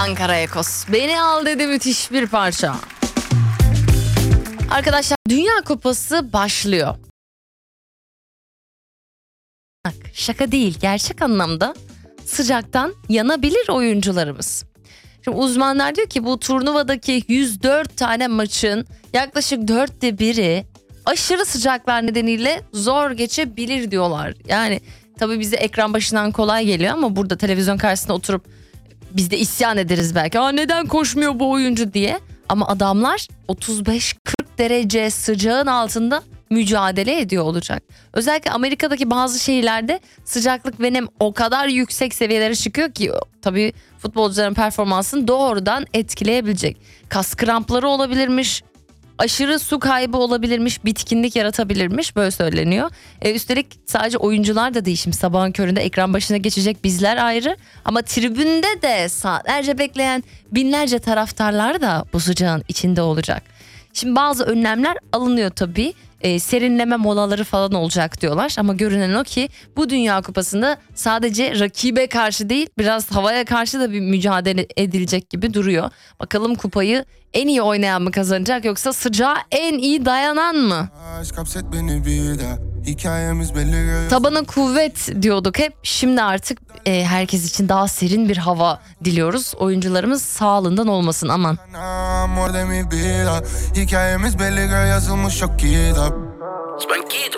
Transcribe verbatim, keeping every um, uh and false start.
Ankara Ekos. Beni al dedi, müthiş bir parça. Arkadaşlar, Dünya Kupası başlıyor. Şaka değil, gerçek anlamda sıcaktan yanabilir oyuncularımız. Şimdi uzmanlar diyor ki bu turnuvadaki yüz dört tane maçın yaklaşık dörtte biri aşırı sıcaklar nedeniyle zor geçebilir diyorlar. Yani tabii bize ekran başından kolay geliyor ama burada televizyon karşısında oturup biz de isyan ederiz belki. Aa, neden koşmuyor bu oyuncu diye. Ama adamlar otuz beş kırk derece sıcağın altında mücadele ediyor olacak. Özellikle Amerika'daki bazı şehirlerde sıcaklık ve nem o kadar yüksek seviyelere çıkıyor ki tabii futbolcuların performansını doğrudan etkileyebilecek. Kas krampları olabilirmiş, aşırı su kaybı olabilirmiş, bitkinlik yaratabilirmiş, böyle söyleniyor. E, üstelik sadece oyuncular da değil, şimdi sabahın köründe ekran başına geçecek bizler ayrı, ama tribünde de saatlerce bekleyen binlerce taraftarlar da bu sıcağın içinde olacak. Şimdi bazı önlemler alınıyor tabii. E, serinleme molaları falan olacak diyorlar ama görünen o ki bu Dünya Kupası'nda sadece rakibe karşı değil, biraz havaya karşı da bir mücadele edilecek gibi duruyor. Bakalım kupayı en iyi oynayan mı kazanacak, yoksa sıcağa en iyi dayanan mı? Tabana kuvvet diyorduk hep. Şimdi artık e, herkes için daha serin bir hava diliyoruz. Oyuncularımız sağlığından olmasın aman. Hikayemiz belli, yazılmış çok kitap.